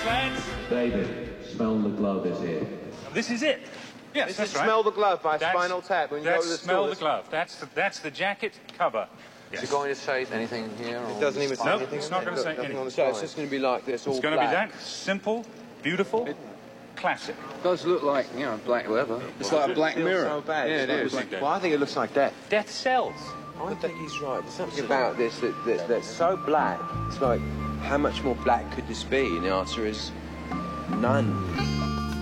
lads. David, Smell the Glove is here. This is it. Yes, that's right. Smell the Glove by Spinal Tap. When you go to the Smell stores. the Glove. That's the jacket cover. Yes. Is it going to say anything here? It doesn't even say No, anything. it's not going to say Nothing anything. on the So side. it's just going to be like this, all It's going to be black. that simple, beautiful, classic. It does look like, you know, black leather. It's like a black mirror. So bad. Yeah, it is. Well, I think it looks like that. Death sells. I think he's right. There's something about this that's so black. It's like, how much more black could this be? And the answer is none.